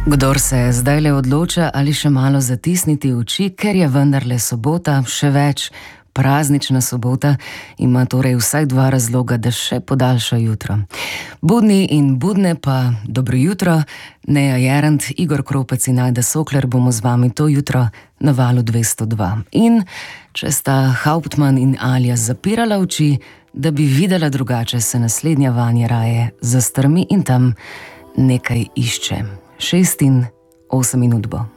Kdor se zdaj le odloča ali še malo zatisniti oči, ker je vendarle sobota, še več, praznična sobota, ima torej vsaj dva razloga, da še podaljša jutro. Budni in budne pa dobro jutro, Neja Jerant, Igor Kropec in Ajda Sokler bomo z vami to jutro na Valu 202. In če sta Hauptmann in Alja zapirala oči, da bi videla drugače, se naslednja vanje raje zastrmi in tam nekaj išče. 6 in 8 minut bo.